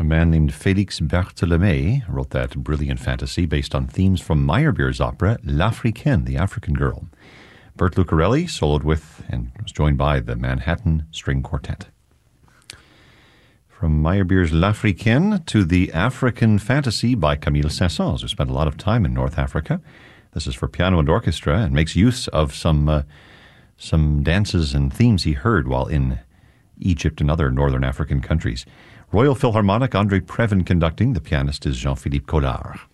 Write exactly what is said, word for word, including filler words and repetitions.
man named Félix Bartholomé wrote that brilliant fantasy based on themes from Meyerbeer's opera L'Africaine, the African Girl. Bert Lucarelli soloed with and was joined by the Manhattan String Quartet. From Meyerbeer's L'Africaine to the African Fantasy by Camille Saint-Saëns, who spent a lot of time in North Africa. This is for piano and orchestra and makes use of some uh, some dances and themes he heard while in Egypt and other northern African countries. Royal Philharmonic, André Previn conducting. The pianist is Jean-Philippe Collard.